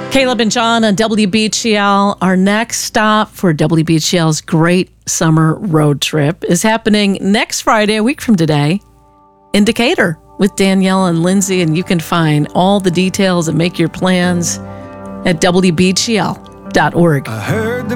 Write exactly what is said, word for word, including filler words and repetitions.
Caleb and John on W B H L. Our next stop for W B H L's great summer road trip is happening next Friday, a week from today, in Decatur with Danielle and Lindsay. And you can find all the details and make your plans at W B H L dot org. I heard the